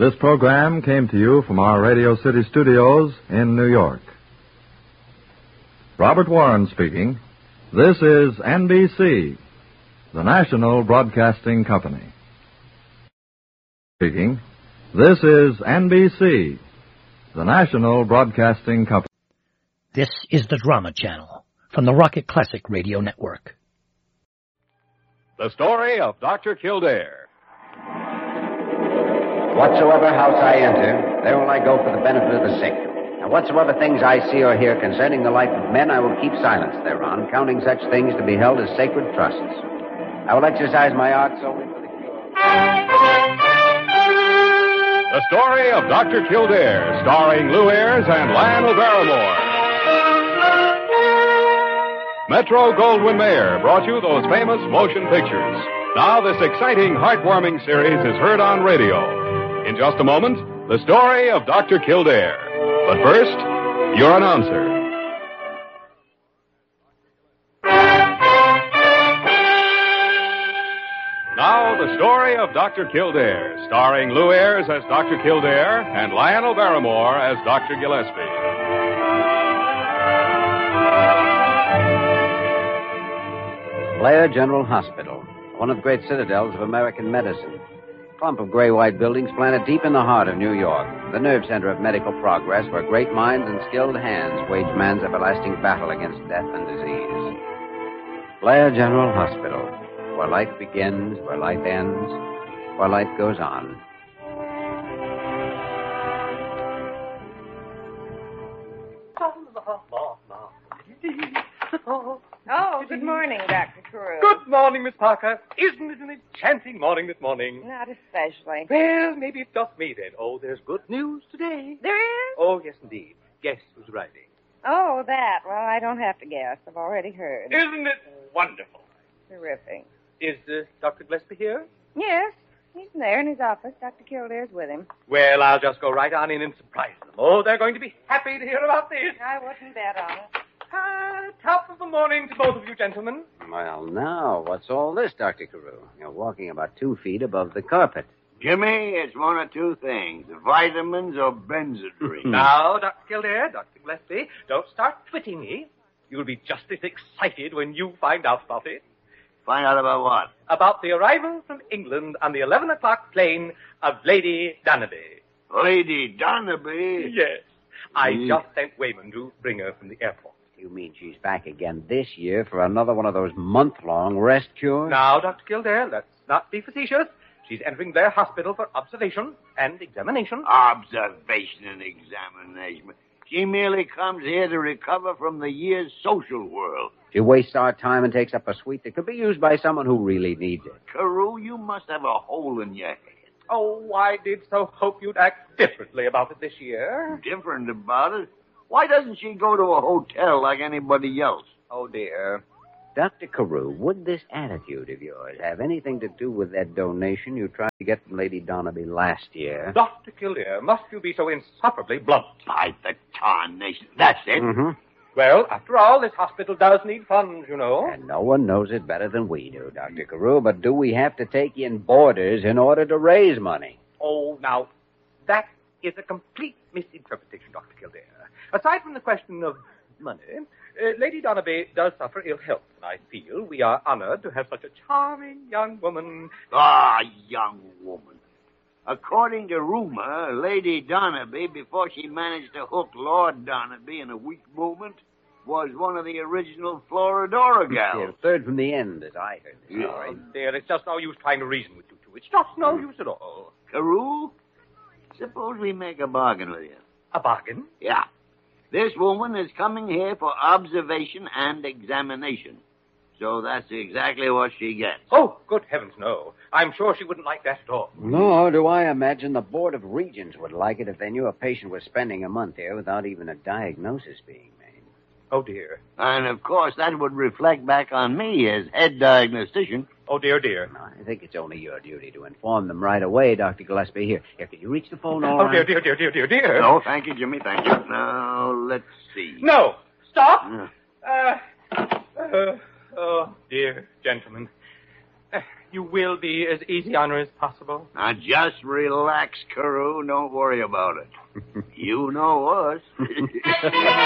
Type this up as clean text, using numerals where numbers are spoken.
This program came to you from our Radio City studios in New York. Robert Warren speaking. This is NBC, the National Broadcasting Company. Speaking. This is NBC, the National Broadcasting Company. This is the Drama Channel from the Rocket Classic Radio Network. The story of Dr. Kildare. Whatsoever house I enter, there will I go for the benefit of the sick. And whatsoever things I see or hear concerning the life of men, I will keep silence thereon, counting such things to be held as sacred trusts. I will exercise my art solely for the cure. The story of Dr. Kildare, starring Lou Ayres and Lionel Barrymore. Metro-Goldwyn-Mayer brought you those famous motion pictures. Now this exciting, heartwarming series is heard on radio. In just a moment, the story of Dr. Kildare. But first, your announcer. Now, the story of Dr. Kildare, starring Lou Ayres as Dr. Kildare and Lionel Barrymore as Dr. Gillespie. Blair General Hospital, one of the great citadels of American medicine. A clump of gray-white buildings planted deep in the heart of New York, the nerve center of medical progress where great minds and skilled hands wage man's everlasting battle against death and disease. Blair General Hospital, where life begins, where life ends, where life goes on. Oh, good morning, Dr. Carew. Good morning, Miss Parker. Isn't it an enchanting morning this morning? Not especially. Well, maybe it's just me then. Oh, there's good news today. There is? Oh, yes, indeed. Guess who's writing? Oh, that. Well, I don't have to guess. I've already heard. Isn't it wonderful? Terrific. Is Dr. Gillespie here? Yes, he's there in his office. Dr. Kildare's with him. Well, I'll just go right on in and surprise them. Oh, they're going to be happy to hear about this. I wouldn't bet on it. Top of the morning to both of you gentlemen. Well, now, what's all this, Dr. Carew? You're walking about 2 feet above the carpet. Jimmy, it's one of two things, vitamins or Benzedrine. Now, Dr. Kildare, Dr. Gillespie, don't start twitting me. You'll be just as excited when you find out about it. Find out about what? About the arrival from England on the 11 o'clock plane of Lady Donnaby. Lady Donnaby? Yes. I just sent Wayman to bring her from the airport. You mean she's back again this year for another one of those month-long rest cures? Now, Dr. Kildare, let's not be facetious. She's entering their hospital for observation and examination. Observation and examination. She merely comes here to recover from the year's social whirl. She wastes our time and takes up a suite that could be used by someone who really needs it. Carew, you must have a hole in your head. Oh, I did so hope you'd act differently about it this year. Different about it? Why doesn't she go to a hotel like anybody else? Oh, dear. Dr. Carew, would this attitude of yours have anything to do with that donation you tried to get from Lady Donnaby last year? Dr. Kildare, must you be so insufferably blunt? By the tarnation. That's it. Mm-hmm. Well, after all, this hospital does need funds, you know. And no one knows it better than we do, Dr. Carew, but do we have to take in boarders in order to raise money? Oh, now, that is a complete misinterpretation, Dr. Kildare. Aside from the question of money, Lady Donnaby does suffer ill health, and I feel we are honored to have such a charming young woman. Ah, young woman. According to rumor, Lady Donnaby, before she managed to hook Lord Donnaby in a weak movement, was one of the original Floridora gals. Yeah, third from the end, as I heard the story. Oh, dear, it's just no use trying to reason with you two. It's just no use at all. Carew, suppose we make a bargain with you. A bargain? Yeah. This woman is coming here for observation and examination. So that's exactly what she gets. Oh, good heavens, no. I'm sure she wouldn't like that at all. Nor do I imagine the Board of Regents would like it if they knew a patient was spending a month here without even a diagnosis being made. Oh, dear. And, of course, that would reflect back on me as head diagnostician. Oh, dear, dear. I think it's only your duty to inform them right away, Dr. Gillespie. Here, can you reach the phone all right? Oh, dear. No, thank you, Jimmy, thank you. Now, let's see. No! Stop! Oh, dear gentlemen. You will be as easy on her as possible. Now, just relax, Carew. Don't worry about it. You know us.